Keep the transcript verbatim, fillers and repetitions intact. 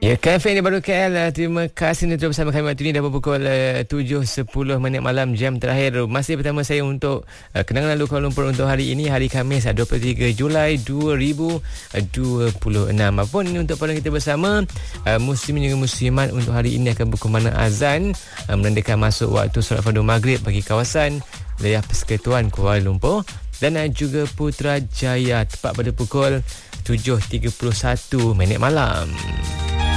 Ya, K F M ni baru K L. Terima kasih untuk bersama kami waktu ini dah pukul uh, tujuh sepuluh minit malam, jam terakhir. Masih pertama saya untuk uh, Kenangan Lalu Kuala Lumpur untuk hari ini, hari Khamis dua puluh tiga Julai dua ribu dua puluh enam. Apapun ini untuk pada kita bersama, uh, muslim juga muslimat untuk hari ini akan berkumandang azan uh, menandakan masuk waktu solat fardu maghrib bagi kawasan wilayah Persekutuan Kuala Lumpur dan uh, juga Putrajaya tepat pada pukul tujuh tiga puluh satu minit malam.